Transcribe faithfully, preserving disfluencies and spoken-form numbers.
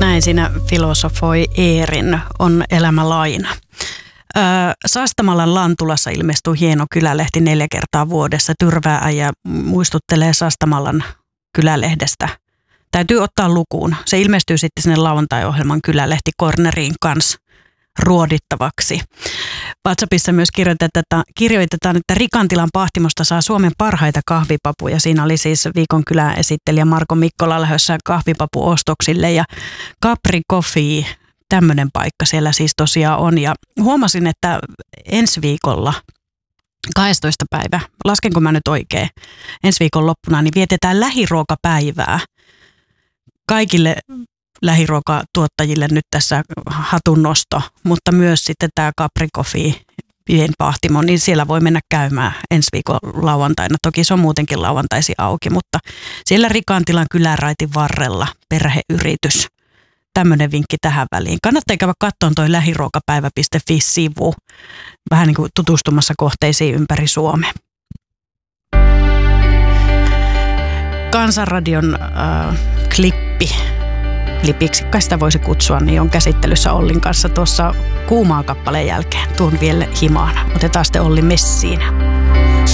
Näin siinä filosofoi Eerin On elämä laina. Öö, Sastamalan Lantulassa ilmestyy hieno kylälehti neljä kertaa vuodessa. Tyrvää äijä muistuttelee Sastamalan kylälehdestä. Täytyy ottaa lukuun. Se ilmestyy sitten sinne lauantai-ohjelman kylälehti Corneriin kanssa ruodittavaksi. WhatsAppissa myös kirjoitetaan, kirjoitetaan, että Rikantilan pahtimosta saa Suomen parhaita kahvipapuja. Siinä oli siis viikon kylän esittelijä Marko Mikkola lähdössä kahvipapuostoksille ja Capri Coffee, tämmöinen paikka siellä siis tosiaan on. Ja huomasin, että ensi viikolla kahdestoista päivä, laskenko mä nyt oikein, ensi viikon loppuna, niin vietetään lähiruokapäivää. Kaikille lähiruokatuottajille nyt tässä hatunnosto, mutta myös sitten tämä Capri Coffee pienpahtimo, niin siellä voi mennä käymään ensi viikon lauantaina. Toki se on muutenkin lauantaisi auki, mutta siellä Rikantilan kyläraitin varrella perheyritys. Tämmöinen vinkki tähän väliin. Kannattaa käydä katsomaan toi lähiruokapäivä piste fi-sivu. Vähän niin kuin tutustumassa kohteisiin ympäri Suomea. Kansanradion äh, klippi. Klipiksi, kai sitä voisi kutsua, niin on käsittelyssä Ollin kanssa tuossa kuumaa kappaleen jälkeen. Tuon vielä himaan. Otetaan sitten Olli messiin.